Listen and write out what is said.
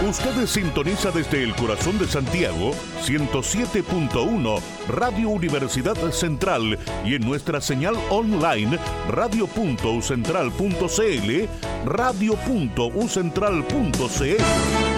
Usted sintoniza desde el corazón de Santiago 107.1 Radio Universidad Central y en nuestra señal online radio.ucentral.cl, radio.ucentral.cl.